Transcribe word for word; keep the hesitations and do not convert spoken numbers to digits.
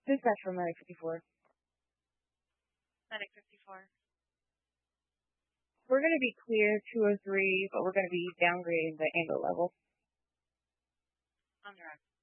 Dispatch from Medic fifty-four. Medic fifty-four. We're going to be clear two oh three, but we're going to be downgrading the angle level. On direct.